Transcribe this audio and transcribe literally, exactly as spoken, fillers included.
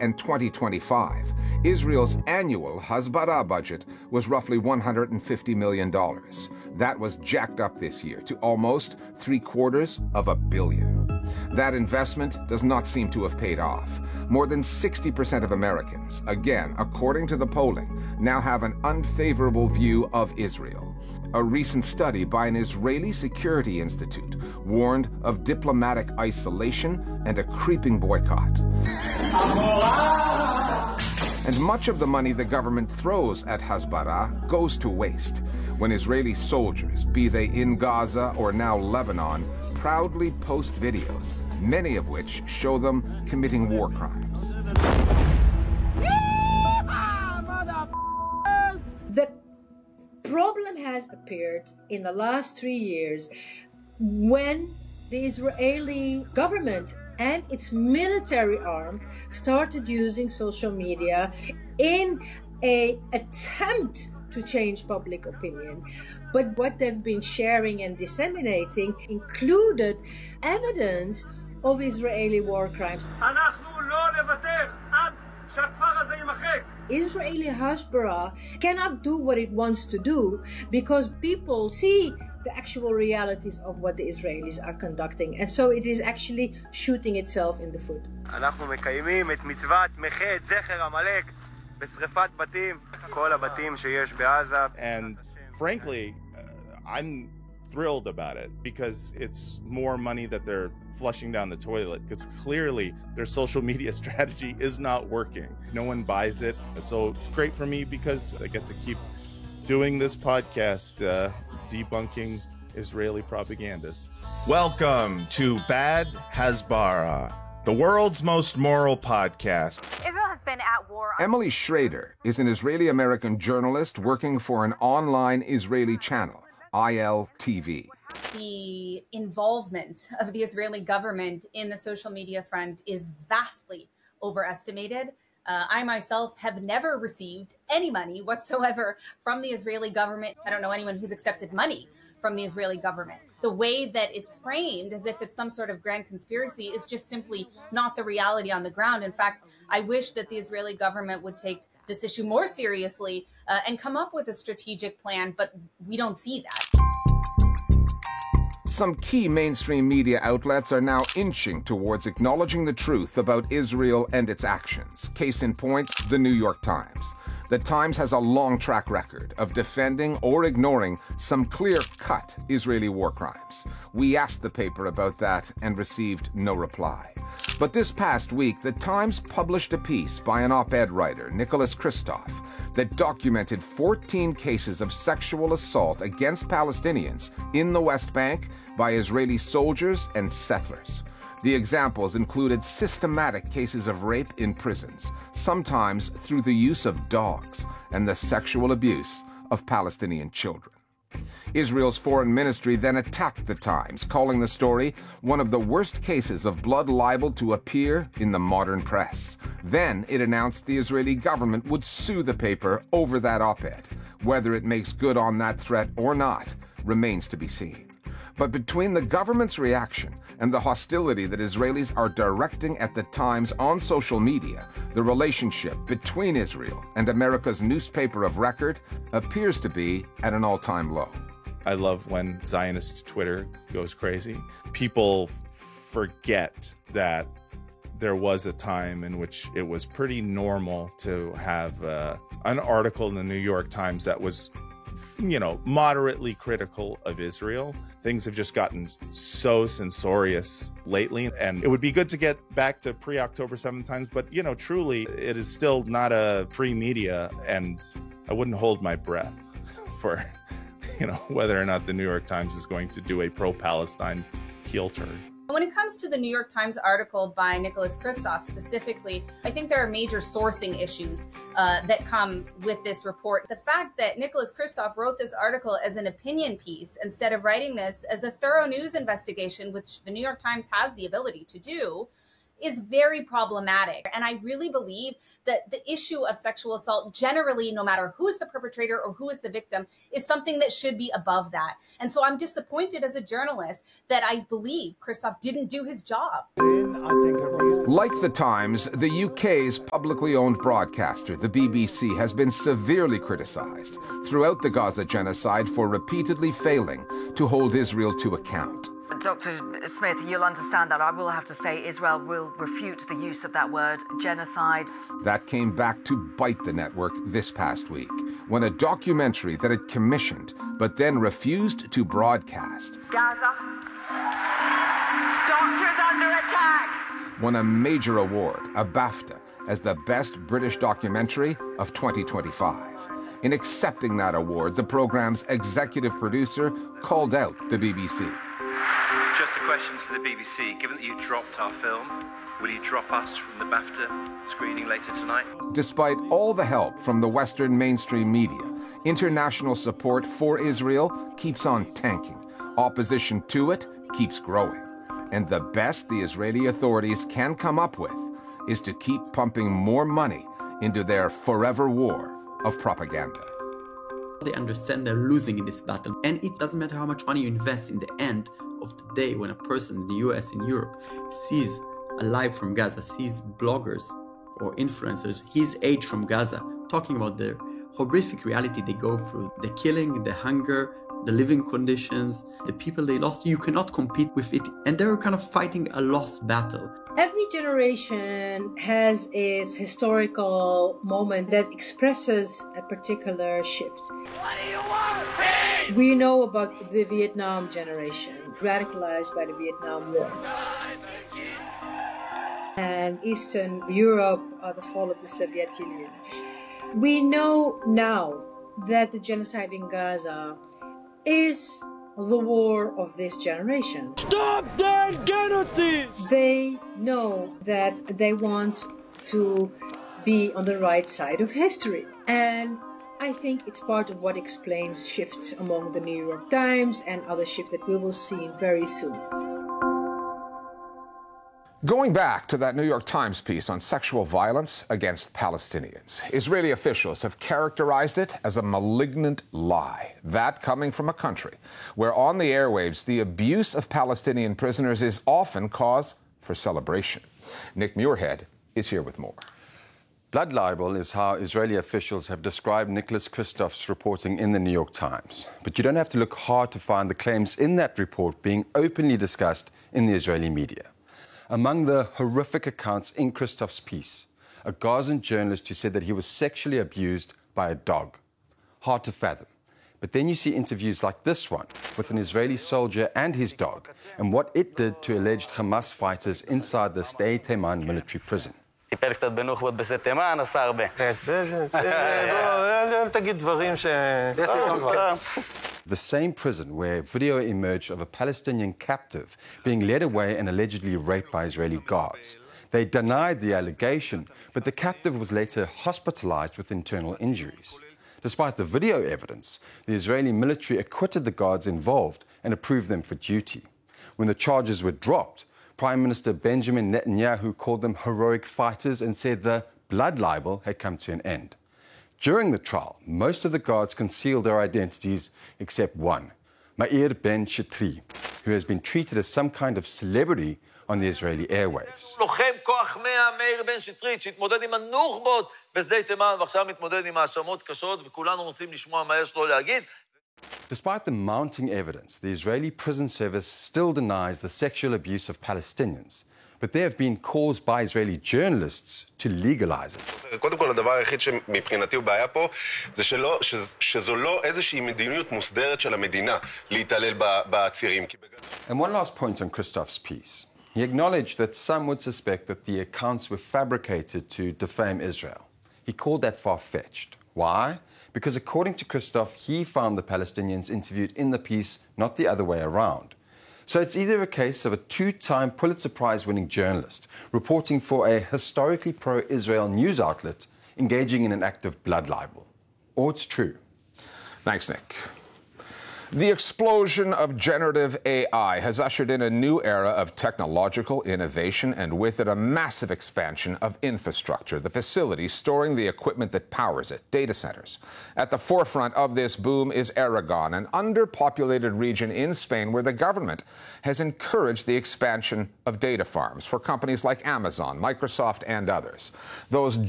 and twenty twenty-five, Israel's annual Hasbara budget was roughly one hundred fifty million dollars. That was jacked up this year to almost three quarters of a billion. That investment does not seem to have paid off. More than sixty percent of Americans, again, according to the polling, now have an unfavorable view of Israel. A recent study by an Israeli Security Institute warned of diplomatic isolation and a creeping boycott. And much of the money the government throws at Hasbara goes to waste when Israeli soldiers, be they in Gaza or now Lebanon, proudly post videos, many of which show them committing war crimes. The problem has appeared in the last three years when the Israeli government and its military arm started using social media in an attempt to change public opinion. But what they've been sharing and disseminating included evidence of Israeli war crimes. Israeli Hasbara cannot do what it wants to do because people see the actual realities of what the Israelis are conducting, and so it is actually shooting itself in the foot. And frankly, uh, I'm thrilled about it because it's more money that they're flushing down the toilet, because clearly their social media strategy is not working. No one buys it. So it's great for me because I get to keep doing this podcast, uh, debunking Israeli propagandists. Welcome to Bad Hasbara, the world's most moral podcast. Israel has been at war. Emily Schrader is an Israeli-American journalist working for an online Israeli channel, I L T V. The involvement of the Israeli government in the social media front is vastly overestimated. Uh, I myself have never received any money whatsoever from the Israeli government. I don't know anyone who's accepted money from the Israeli government. The way that it's framed as if it's some sort of grand conspiracy is just simply not the reality on the ground. In fact, I wish that the Israeli government would take this issue more seriously uh, and come up with a strategic plan, but we don't see that. Some key mainstream media outlets are now inching towards acknowledging the truth about Israel and its actions. Case in point, the New York Times. The Times has a long track record of defending or ignoring some clear-cut Israeli war crimes. We asked the paper about that and received no reply. But this past week, the Times published a piece by an op-ed writer, Nicholas Kristof, that documented fourteen cases of sexual assault against Palestinians in the West Bank by Israeli soldiers and settlers. The examples included systematic cases of rape in prisons, sometimes through the use of dogs, and the sexual abuse of Palestinian children. Israel's foreign ministry then attacked the Times, calling the story one of the worst cases of blood libel to appear in the modern press. Then it announced the Israeli government would sue the paper over that op-ed. Whether it makes good on that threat or not remains to be seen. But between the government's reaction and the hostility that Israelis are directing at the Times on social media, the relationship between Israel and America's newspaper of record appears to be at an all-time low. I love when Zionist Twitter goes crazy. People forget that there was a time in which it was pretty normal to have uh, an article in the New York Times that was, you know, moderately critical of Israel. Things have just gotten so censorious lately, and it would be good to get back to pre-October seventh times, but, you know, truly, it is still not a free media, and I wouldn't hold my breath for, you know, whether or not the New York Times is going to do a pro-Palestine heel turn. When it comes to the New York Times article by Nicholas Kristof specifically, I think there are major sourcing issues uh, that come with this report. The fact that Nicholas Kristof wrote this article as an opinion piece instead of writing this as a thorough news investigation, which the New York Times has the ability to do, is very problematic. And I really believe that the issue of sexual assault generally, no matter who is the perpetrator or who is the victim, is something that should be above that. And so I'm disappointed as a journalist that I believe Christoph didn't do his job. Like the Times, the U K's publicly owned broadcaster, the B B C, has been severely criticized throughout the Gaza genocide for repeatedly failing to hold Israel to account. Doctor Smith, you'll understand that I will have to say Israel will refute the use of that word, genocide. That came back to bite the network this past week, when a documentary that it commissioned but then refused to broadcast, Gaza, doctors under attack, won a major award, a BAFTA, as the best British documentary of twenty twenty-five. In accepting that award, the program's executive producer called out the B B C. Just a question to the B B C. Given that you dropped our film, will you drop us from the BAFTA screening later tonight? Despite all the help from the Western mainstream media, international support for Israel keeps on tanking. Opposition to it keeps growing. And the best the Israeli authorities can come up with is to keep pumping more money into their forever war of propaganda. They understand they're losing in this battle. And it doesn't matter how much money you invest. In the end of the day, when a person in the U S, in Europe, sees a live from Gaza, sees bloggers or influencers his age from Gaza talking about the horrific reality they go through, the killing, the hunger, the living conditions, the people they lost, you cannot compete with it. And they're kind of fighting a lost battle. Every generation has its historical moment that expresses a particular shift. What do you want? Peace! We know about the Vietnam generation, radicalized by the Vietnam War. And Eastern Europe, uh, the fall of the Soviet Union. We know now that the genocide in Gaza is the war of this generation. Stop that genocide! They know that they want to be on the right side of history. And I think it's part of what explains shifts among the New York Times and other shifts that we will see very soon. Going back to that New York Times piece on sexual violence against Palestinians, Israeli officials have characterized it as a malignant lie. That coming from a country where on the airwaves the abuse of Palestinian prisoners is often cause for celebration. Nick Muirhead is here with more. Blood libel is how Israeli officials have described Nicholas Kristof's reporting in the New York Times. But you don't have to look hard to find the claims in that report being openly discussed in the Israeli media. Among the horrific accounts in Kristof's piece, a Gazan journalist who said that he was sexually abused by a dog. Hard to fathom. But then you see interviews like this one with an Israeli soldier and his dog and what it did to alleged Hamas fighters inside the Sde Teiman military prison. טיפל קצת בנוח'בות בשדה תימן, עשה הרבה. אל תגיד דברים ש... The same prison where video emerged of a Palestinian captive being led away and allegedly raped by Israeli guards. They denied the allegation, but the captive was later hospitalized with internal injuries. Despite the video evidence, the Israeli military acquitted the guards involved and approved them for duty. When the charges were dropped, Prime Minister Benjamin Netanyahu called them heroic fighters and said the blood libel had come to an end. During the trial, most of the guards concealed their identities except one, Meir Ben Shetri, who has been treated as some kind of celebrity on the Israeli airwaves. לוחם כוח מאה, מאיר בן שטרית, שהתמודד עם הנוח'בות בשדה תימן, ועכשיו מתמודד עם האשמות קשות, וכולנו רוצים לשמוע מה יש לו להגיד. Despite the mounting evidence, the Israeli prison service still denies the sexual abuse of Palestinians. But there have been calls by Israeli journalists to legalize it. קודם כל, הדבר היחיד שמבחינתי הוא בעיה פה, זה שלא, שזו לא איזושהי מדיניות מוסדרת של המדינה להתעלל בעצירים. And one last point on Kristof's piece. He acknowledged that some would suspect that the accounts were fabricated to defame Israel. He called that far-fetched. Why? Because according to Kristof, he found the Palestinians interviewed in the piece, not the other way around. So it's either a case of a two-time Pulitzer Prize-winning journalist reporting for a historically pro-Israel news outlet engaging in an act of blood libel, or it's true. Thanks, Nick. The explosion of generative A I has ushered in a new era of technological innovation and with it a massive expansion of infrastructure, the facilities storing the equipment that powers it, data centers. At the forefront of this boom is Aragon, an underpopulated region in Spain where the government has encouraged the expansion of data farms for companies like Amazon, Microsoft, and others. Those